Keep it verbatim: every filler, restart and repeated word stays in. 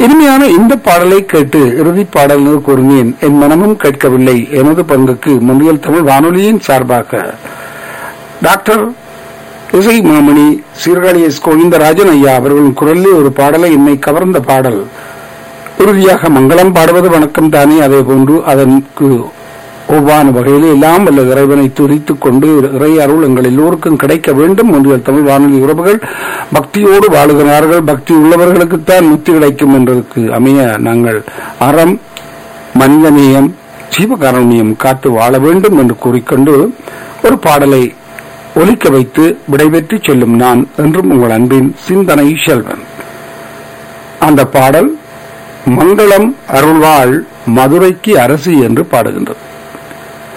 இனிமையான இந்த பாடலை கேட்டு இறுதி பாடல் கூறினேன். என் மனமும் கேட்கவில்லை. எனது பங்குக்கு முன்னியல் தமிழ் வானொலியின் சார்பாக டாக்டர் இசை மாமணி சீர்காழி எஸ் கோவிந்தராஜன் ஐயா அவர்களின் குரலில் ஒரு பாடலை என்னை கவர்ந்த பாடல். இறுதியாக மங்களம் பாடுவது வணக்கம் தானே, அதே போன்று அதற்கு ஒவ்வான வகையில் எல்லாம் வல்ல இறைவனை துதித்துக் கொண்டு இறை அருள் எங்கள் எல்லோருக்கும் கிடைக்க வேண்டும். ஒன்றியல் தமிழ் வானொலி உறவுகள் பக்தியோடு வாழுகிறார்கள். பக்தி உள்ளவர்களுக்குத்தான் முத்தி கிடைக்கும் என்பதற்கு அமைய நாங்கள் அறம், மனிதநேயம், ஜீவகாருண்யம் காத்து வாழ வேண்டும் என்று கூறிக்கொண்டு ஒரு பாடலை ஒலிக்க வைத்து விடைபெற்று செல்லும் நான் என்றும் உங்கள் அன்பின் சிந்தனை செல்வன். அந்த பாடல் மங்களம் அருள்வாள் மதுரைக்கு அரசி என்று பாடுகின்றது.